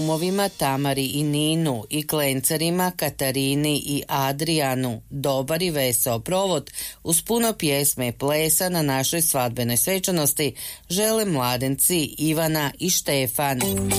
kumovima Tamari i Ninu i klencarima Katarini i Adrijanu dobar i veseo provod uz puno pjesme i plesa na našoj svadbenoj svečanosti žele mladenci Ivana i Štefan.